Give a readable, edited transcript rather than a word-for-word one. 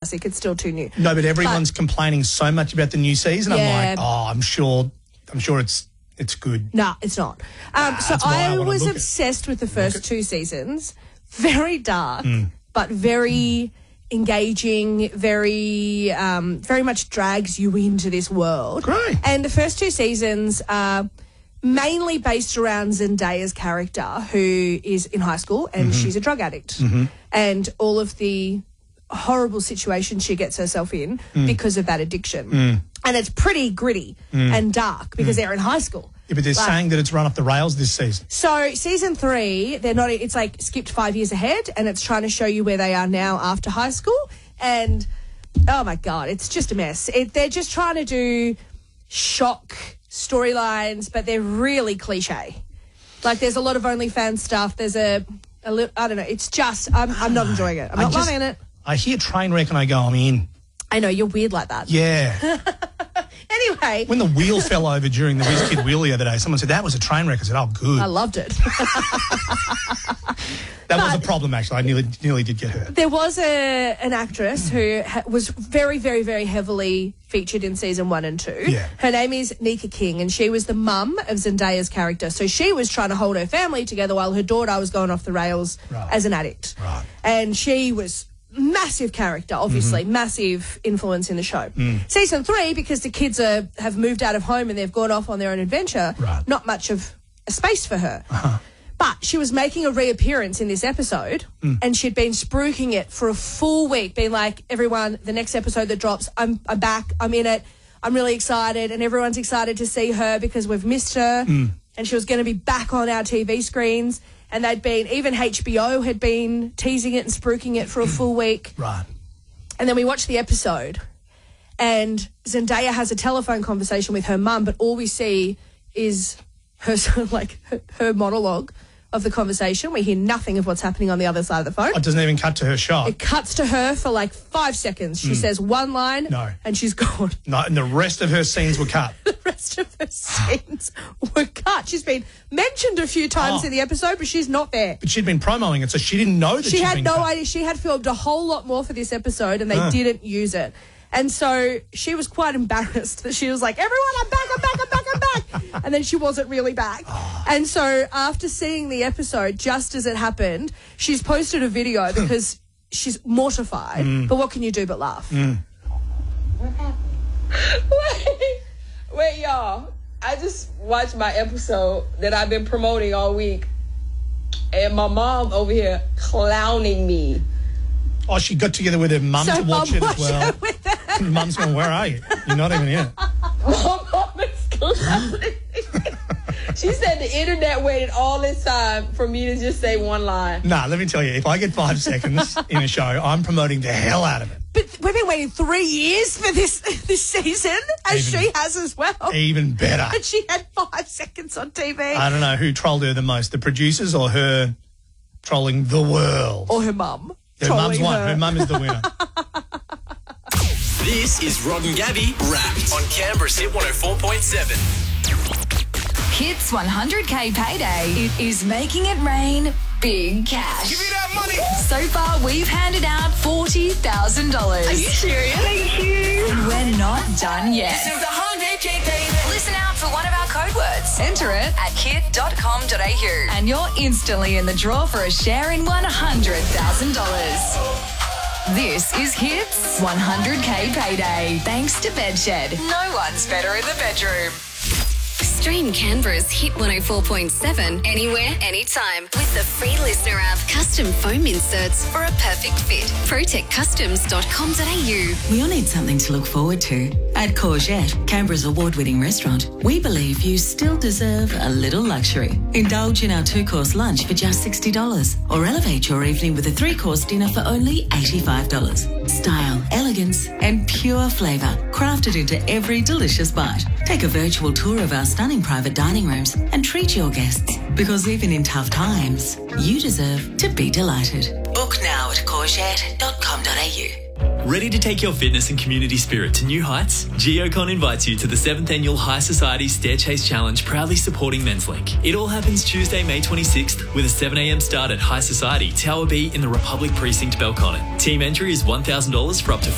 classic. It's still too new. No, but everyone's complaining so much about the new season. Yeah. I'm like, I'm sure it's good. No, it's not. So I was obsessed with the first 2 seasons. Very dark, but very engaging, very much drags you into this world. Great. And the first 2 seasons are mainly based around Zendaya's character, who is in high school and she's a drug addict. And all of the horrible situations she gets herself in because of that addiction. And it's pretty gritty and dark because they're in high school. Yeah, but they're saying that it's run off the rails this season. So season 3, it's like skipped 5 years ahead, and it's trying to show you where they are now after high school. And oh my God, it's just a mess. They're just trying to do shock storylines, but they're really cliche. Like there's a lot of OnlyFans stuff. There's a little, I don't know. It's just, I'm not enjoying it. I'm not loving it. I hear Trainwreck and I go, I'm in. I know, you're weird like that. Yeah. Anyway. When the wheel fell over during the Whiz Kid wheel the other day, someone said, that was a train wreck. I said, oh, good. I loved it. That was a problem, actually. I nearly did get hurt. There was an actress who was very, very, very heavily featured in season 1 and 2. Yeah. Her name is Nika King, and she was the mum of Zendaya's character. So she was trying to hold her family together while her daughter was going off the rails as an addict. Right. And she was massive character, obviously, massive influence in the show. Season 3, because the kids have moved out of home and they've gone off on their own adventure, not much of a space for her. But she was making a reappearance in this episode and she'd been spruiking it for a full week, being like, everyone, the next episode that drops, I'm back, I'm in it, I'm really excited, and everyone's excited to see her because we've missed her. And she was going to be back on our TV screens. And even HBO had been teasing it and spruiking it for a full week. Right. And then we watched the episode and Zendaya has a telephone conversation with her mum, but all we see is her sort of like her monologue of the conversation. We hear nothing of what's happening on the other side of the phone. It doesn't even cut to her shot. It cuts to her for like 5 seconds. She says one line and she's gone. No, and the rest of her scenes were cut. The rest of her scenes were cut. She's been mentioned a few times in the episode, but she's not there. But she'd been promoting it, so she didn't know that she had no cut. idea. She had filmed a whole lot more for this episode and they didn't use it. And so she was quite embarrassed that she was like, everyone, I'm back. And then she wasn't really back. And so after seeing the episode, just as it happened, she's posted a video because she's mortified. But what can you do but laugh? What happened? Wait, y'all. I just watched my episode that I've been promoting all week. And my mom over here clowning me. Oh, she got together with her mum to watch it as well. Mum's going, where are you? You're not even in it. My mom is clowning. She said the internet waited all this time for me to just say one line. Nah, let me tell you, if I get 5 seconds in a show, I'm promoting the hell out of it. But we've been waiting 3 years for this season, she has as well. Even better. And she had 5 seconds on TV. I don't know who trolled her the most, the producers or her trolling the world. Or her mum. Her mum's won. Her mum is the winner. This is Rod and Gabby Wrapped on Canberra's Hit 104.7. Hits 100K payday. It is making it rain big cash. Give me that money. So far, we've handed out $40,000. Are you serious? Thank you. And we're not done yet. This is the 100K payday. Listen out for one of our code words. Enter it at kid.com.au. And you're instantly in the draw for a share in $100,000. This is Hits 100K Payday. Thanks to Bedshed. No one's better in the bedroom. Stream Canberra's Hit 104.7 anywhere, anytime with the free listener app. Custom foam inserts for a perfect fit. protectcustoms.com.au. We all need something to look forward to. At Courgette, Canberra's award-winning restaurant, we believe you still deserve a little luxury. Indulge in our 2-course lunch for just $60 or elevate your evening with a 3-course dinner for only $85. Style, elegance and pure flavour crafted into every delicious bite. Take a virtual tour of our stunning private dining rooms and treat your guests, because even in tough times, you deserve to be delighted. Book now at courgette.com.au. Ready to take your fitness and community spirit to new heights? Geocon invites you to the 7th Annual High Society Stair Chase Challenge, proudly supporting Men's Link. It all happens Tuesday, May 26th, with a 7 a.m. start at High Society, Tower B in the Republic Precinct, Belconnen. Team entry is $1,000 for up to